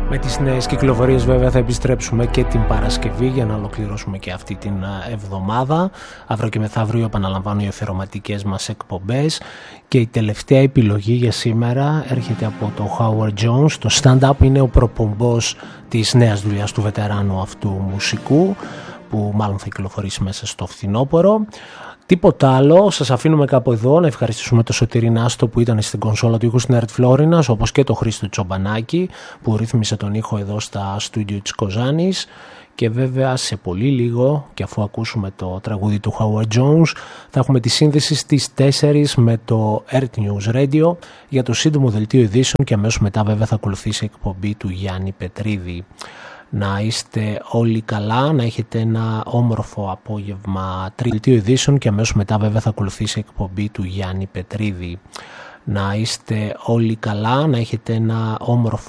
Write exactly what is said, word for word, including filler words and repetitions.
Με τις νέες κυκλοφορίες βέβαια θα επιστρέψουμε και την Παρασκευή για να ολοκληρώσουμε και αυτή την εβδομάδα. Αύριο και μεθαύριο επαναλαμβάνω οι αφιερωματικές μας εκπομπές και η τελευταία επιλογή για σήμερα έρχεται από το Howard Jones. Το Stand Up είναι ο προπομπός της νέας δουλειάς του βετεράνου αυτού μουσικού που μάλλον θα κυκλοφορήσει μέσα στο φθινόπωρο. Τίποτα άλλο, σας αφήνουμε κάπου εδώ. Να ευχαριστήσουμε το Σωτήρη Νάστο που ήταν στην κονσόλα του ήχου στην Ερτ Φλόρινας, όπως και το Χρήστο Τσομπανάκη που ρύθμισε τον ήχο εδώ στα στούντιο της Κοζάνης. Και βέβαια σε πολύ λίγο, και αφού ακούσουμε το τραγούδι του Howard Jones, θα έχουμε τη σύνδεση στις τέσσερις με το Earth News Radio για το σύντομο δελτίο ειδήσεων και αμέσως μετά βέβαια θα ακολουθήσει η εκπομπή του Γιάννη Πετρίδη. Να είστε όλοι καλά, να έχετε ένα όμορφο απόγευμα. Δελτίο ειδήσεων και αμέσως μετά βέβαια θα ακολουθήσει η εκπομπή του Γιάννη Πετρίδη. Να είστε όλοι καλά, να έχετε ένα όμορφο